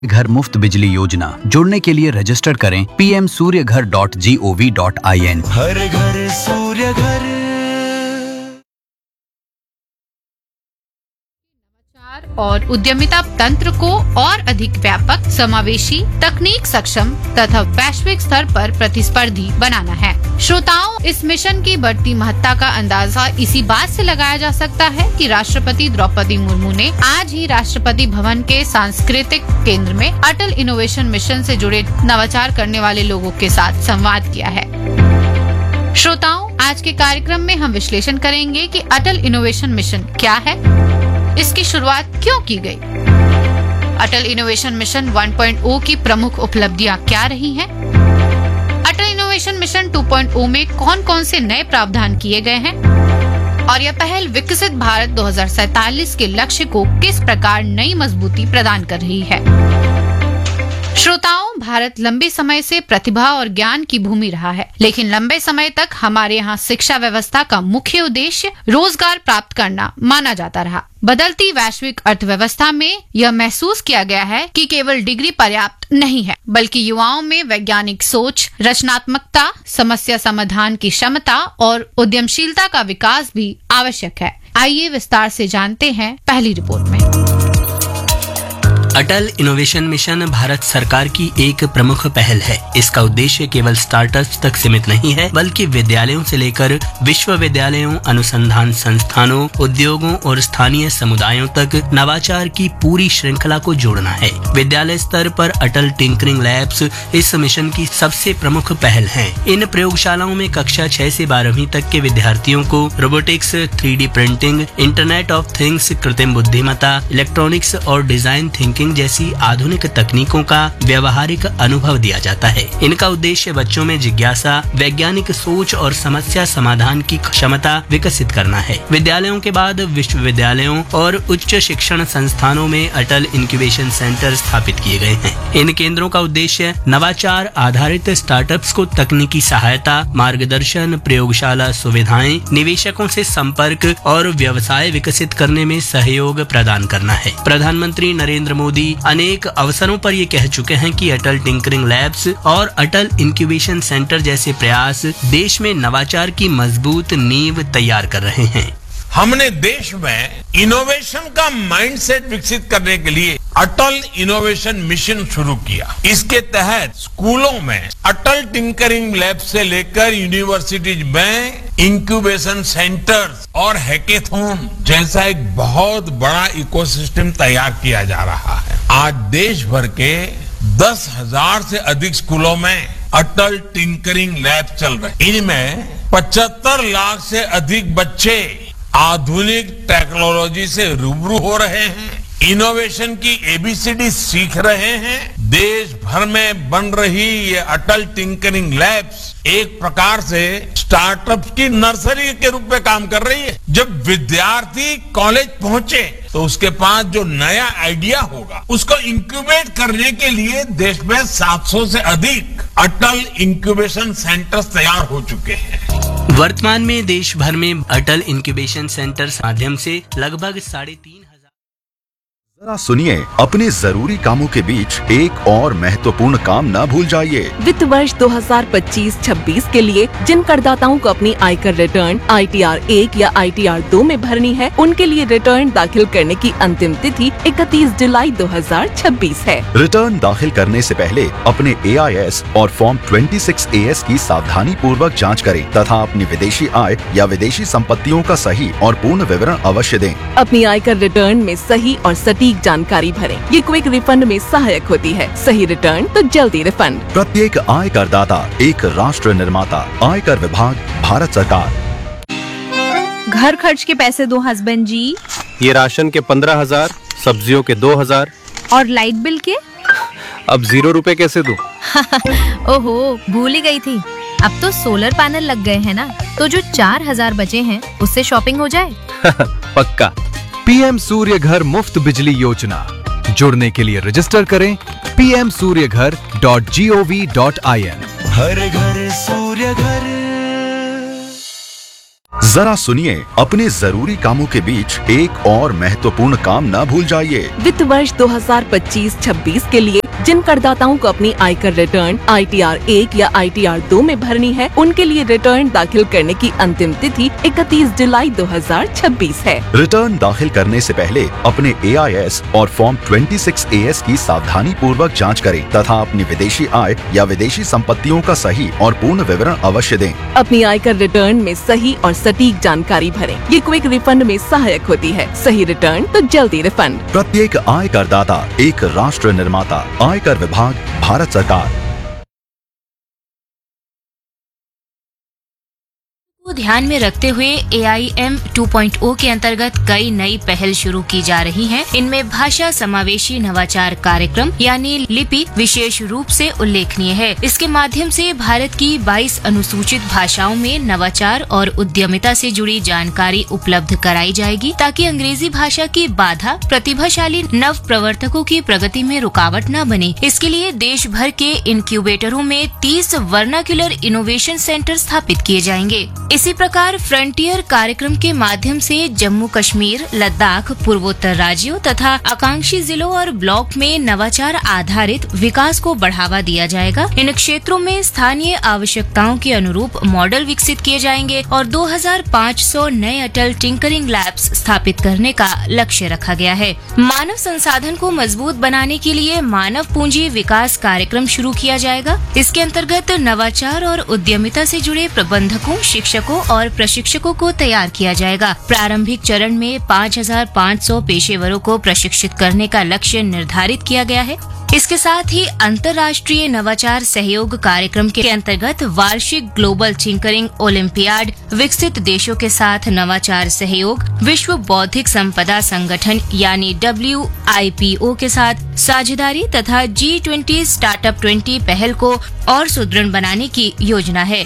घर मुफ्त बिजली योजना। जुड़ने के लिए रजिस्टर करें pmsuryaghar.gov.in। हर घर सूर्य घर। और उद्यमिता तंत्र को और अधिक व्यापक, समावेशी, तकनीक सक्षम तथा वैश्विक स्तर पर प्रतिस्पर्धी बनाना है। श्रोताओं, इस मिशन की बढ़ती महत्ता का अंदाजा इसी बात से लगाया जा सकता है कि राष्ट्रपति द्रौपदी मुर्मू ने आज ही राष्ट्रपति भवन के सांस्कृतिक केंद्र में अटल इनोवेशन मिशन से जुड़े नवाचार करने वाले लोगों के साथ संवाद किया है। श्रोताओं, आज के कार्यक्रम में हम विश्लेषण करेंगे कि अटल इनोवेशन मिशन क्या है, इसकी शुरुआत क्यों की गई, अटल इनोवेशन मिशन 1.0 की प्रमुख उपलब्धियां क्या रही हैं, अटल इनोवेशन मिशन 2.0 में कौन कौन से नए प्रावधान किए गए हैं और यह पहल विकसित भारत 2047 के लक्ष्य को किस प्रकार नई मजबूती प्रदान कर रही है। श्रोताओं, भारत लंबे समय से प्रतिभा और ज्ञान की भूमि रहा है, लेकिन लंबे समय तक हमारे यहाँ शिक्षा व्यवस्था का मुख्य उद्देश्य रोजगार प्राप्त करना माना जाता रहा। बदलती वैश्विक अर्थव्यवस्था में यह महसूस किया गया है कि केवल डिग्री पर्याप्त नहीं है, बल्कि युवाओं में वैज्ञानिक सोच, रचनात्मकता, समस्या समाधान की क्षमता और उद्यमशीलता का विकास भी आवश्यक है। आइए विस्तार से जानते हैं पहली रिपोर्ट में। अटल इनोवेशन मिशन भारत सरकार की एक प्रमुख पहल है। इसका उद्देश्य केवल स्टार्टअप्स तक सीमित नहीं है, बल्कि विद्यालयों से लेकर विश्वविद्यालयों, अनुसंधान संस्थानों, उद्योगों और स्थानीय समुदायों तक नवाचार की पूरी श्रृंखला को जोड़ना है। विद्यालय स्तर पर अटल टिंकरिंग लैब्स इस मिशन की सबसे प्रमुख पहल है। इन प्रयोगशालाओं में कक्षा 6 से 12वीं तक के विद्यार्थियों को robotics, 3D printing, internet of things, कृत्रिम बुद्धिमत्ता, इलेक्ट्रॉनिक्स और डिजाइन थिंकिंग जैसी आधुनिक तकनीकों का व्यवहारिक अनुभव दिया जाता है। इनका उद्देश्य बच्चों में जिज्ञासा, वैज्ञानिक सोच और समस्या समाधान की क्षमता विकसित करना है। विद्यालयों के बाद विश्वविद्यालयों और उच्च शिक्षण संस्थानों में अटल इंक्यूबेशन सेंटर स्थापित किए गए हैं। इन केंद्रों का उद्देश्य नवाचार आधारित स्टार्टअप्स को तकनीकी सहायता, मार्गदर्शन, प्रयोगशाला सुविधाएं, निवेशकों से संपर्क और व्यवसाय विकसित करने में सहयोग प्रदान करना है। प्रधानमंत्री नरेंद्र मोदी अनेक अवसरों पर ये कह चुके हैं कि अटल टिंकरिंग लैब्स और अटल इंक्यूबेशन सेंटर जैसे प्रयास देश में नवाचार की मजबूत नींव तैयार कर रहे हैं। हमने देश में इनोवेशन का माइंडसेट विकसित करने के लिए अटल इनोवेशन मिशन शुरू किया। इसके तहत स्कूलों में अटल टिंकरिंग लैब से लेकर यूनिवर्सिटीज में इंक्यूबेशन सेंटर्स और हैकेथॉन जैसा एक बहुत बड़ा इकोसिस्टम तैयार किया जा रहा है। आज देश भर के 10,000 से अधिक स्कूलों में अटल टिंकरिंग लैब चल रहे। इनमें 75 लाख से अधिक बच्चे आधुनिक टेक्नोलॉजी से रूबरू हो रहे हैं, इनोवेशन की ABCD सीख रहे हैं। देश भर में बन रही ये अटल टिंकरिंग लैब्स एक प्रकार से स्टार्टअप की नर्सरी के रूप में काम कर रही है। जब विद्यार्थी कॉलेज पहुंचे तो उसके पास जो नया आइडिया होगा उसको इंक्यूबेट करने के लिए देश में 700 से अधिक अटल इंक्यूबेशन सेंटर्स तैयार हो चुके हैं। वर्तमान में देश भर में अटल इंक्यूबेशन सेंटर माध्यम से लगभग 3,500। जरा सुनिए, अपने जरूरी कामों के बीच एक और महत्वपूर्ण काम न भूल जाइए। वित्त वर्ष 2025-26 के लिए जिन करदाताओं को अपनी आयकर रिटर्न ITR 1 या ITR 2 में भरनी है, उनके लिए रिटर्न दाखिल करने की अंतिम तिथि 31 जुलाई 2026 है। रिटर्न दाखिल करने से पहले अपने AIS और फॉर्म 26AS की सावधानी पूर्वक जाँच करें तथा अपनी विदेशी आय या विदेशी संपत्तियों का सही और पूर्ण विवरण अवश्य दें। अपनी आयकर रिटर्न में सही और सटीक जानकारी भरें। ये क्विक रिफंड में सहायक होती है। सही रिटर्न तो जल्दी रिफंड। प्रत्येक आयकर दाता एक राष्ट्र निर्माता। आयकर विभाग, भारत सरकार। घर खर्च के पैसे दो हस्बैंड जी। ये राशन के 15,000, सब्जियों के 2,000 और लाइट बिल के? अब 0 रुपए कैसे दूं? ओहो, भूल ही गई थी। अब तो सोलर पैनल लग गए हैं ना, तो जो 4,000 बचे हैं उससे शॉपिंग हो जाए। पक्का। PM सूर्य घर मुफ्त बिजली योजना। जुड़ने के लिए रजिस्टर करें pmsuryaghar.gov.in। हर घर सूर्य घर। जरा सुनिए, अपने जरूरी कामों के बीच एक और महत्वपूर्ण काम न भूल जाइए। वित्त वर्ष 2025-26 के लिए जिन करदाताओं को अपनी आयकर रिटर्न ITR 1 या ITR 2 में भरनी है, उनके लिए रिटर्न दाखिल करने की अंतिम तिथि 31 जुलाई 2026 है। रिटर्न दाखिल करने से पहले अपने AIS और फॉर्म 26 AS की सावधानी पूर्वक जाँच करें तथा अपनी विदेशी आय या विदेशी संपत्तियों का सही और पूर्ण विवरण अवश्य दें। अपनी आयकर रिटर्न में सही और सटीक जानकारी भरें। ये क्विक रिफंड में सहायक होती है। सही रिटर्न तो जल्दी रिफंड। प्रत्येक आय करदाता एक राष्ट्र निर्माता। आयकर विभाग, भारत सरकार। को ध्यान में रखते हुए AIM 2.0 के अंतर्गत कई नई पहल शुरू की जा रही हैं। इनमें भाषा समावेशी नवाचार कार्यक्रम यानी लिपि विशेष रूप से उल्लेखनीय है। इसके माध्यम से भारत की 22 अनुसूचित भाषाओं में नवाचार और उद्यमिता से जुड़ी जानकारी उपलब्ध कराई जाएगी, ताकि अंग्रेजी भाषा की बाधा प्रतिभाशाली नव प्रवर्तकों की प्रगति में रुकावट न बने। इसके लिए देश भर के इनक्यूबेटरों में 30 वर्नाक्युलर इनोवेशन सेंटर स्थापित किए जाएंगे। इसी प्रकार फ्रंटियर कार्यक्रम के माध्यम से जम्मू कश्मीर, लद्दाख, पूर्वोत्तर राज्यों तथा आकांक्षी जिलों और ब्लॉक में नवाचार आधारित विकास को बढ़ावा दिया जाएगा। इन क्षेत्रों में स्थानीय आवश्यकताओं के अनुरूप मॉडल विकसित किए जाएंगे और 2500 नए अटल टिंकरिंग लैब्स स्थापित करने का लक्ष्य रखा गया है। मानव संसाधन को मजबूत बनाने के लिए मानव पूंजी विकास कार्यक्रम शुरू किया जाएगा। इसके अंतर्गत नवाचार और उद्यमिता से जुड़े प्रबंधकों, शिक्षकों और प्रशिक्षकों को तैयार किया जाएगा। प्रारंभिक चरण में 5500 पेशेवरों को प्रशिक्षित करने का लक्ष्य निर्धारित किया गया है। इसके साथ ही अंतर्राष्ट्रीय नवाचार सहयोग कार्यक्रम के अंतर्गत वार्षिक ग्लोबल टिंकरिंग ओलंपियाड, विकसित देशों के साथ नवाचार सहयोग, विश्व बौद्धिक संपदा संगठन यानी WIPO के साथ साझेदारी तथा G20 स्टार्टअप 20 पहल को और सुदृढ़ बनाने की योजना है।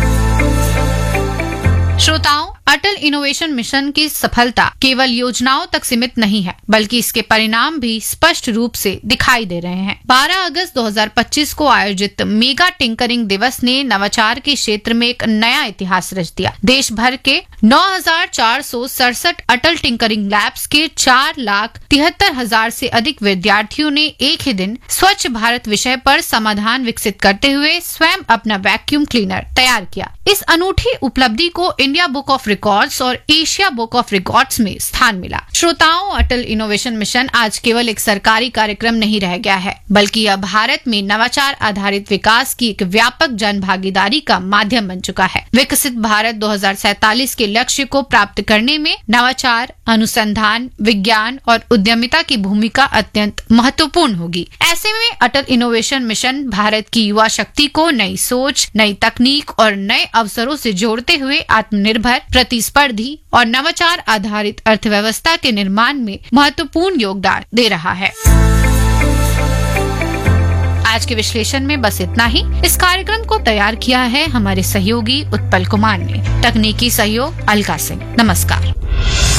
श्रोताओं, अटल इनोवेशन मिशन की सफलता केवल योजनाओं तक सीमित नहीं है, बल्कि इसके परिणाम भी स्पष्ट रूप से दिखाई दे रहे हैं। 12 अगस्त 2025 को आयोजित मेगा टिंकरिंग दिवस ने नवाचार के क्षेत्र में एक नया इतिहास रच दिया। देश भर के 9467 अटल टिंकरिंग लैब्स के 4,73,000 से अधिक विद्यार्थियों ने एक ही दिन स्वच्छ भारत विषय पर समाधान विकसित करते हुए स्वयं अपना वैक्यूम क्लीनर तैयार किया। इस अनूठी उपलब्धि को इंडिया बुक ऑफ रिकॉर्ड्स और एशिया बुक ऑफ रिकॉर्ड्स में स्थान मिला। श्रोताओं, अटल इनोवेशन मिशन आज केवल एक सरकारी कार्यक्रम नहीं रह गया है, बल्कि यह भारत में नवाचार आधारित विकास की एक व्यापक जन भागीदारी का माध्यम बन चुका है। विकसित भारत 2047 के लक्ष्य को प्राप्त करने में नवाचार, अनुसंधान, विज्ञान और उद्यमिता की भूमिका अत्यंत महत्वपूर्ण होगी। ऐसे में अटल इनोवेशन मिशन भारत की युवा शक्ति को नई सोच, नई तकनीक और नए अवसरों से जोड़ते हुए आत्मनिर्भर, प्रतिस्पर्धी और नवाचार आधारित अर्थव्यवस्था के निर्माण में महत्वपूर्ण योगदान दे रहा है। आज के विश्लेषण में बस इतना ही। इस कार्यक्रम को तैयार किया है हमारे सहयोगी उत्पल कुमार ने। तकनीकी सहयोग अलका सिंह। नमस्कार।